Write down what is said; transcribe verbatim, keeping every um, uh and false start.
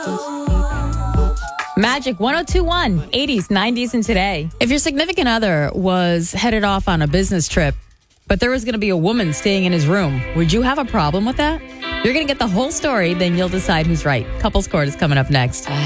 Magic one oh two one, eighties, nineties, and today. If your significant other was headed off on a business trip, but there was going to be a woman staying in his room, would you have a problem with that? You're going to get the whole story, then you'll decide who's right. Couples Court is coming up next.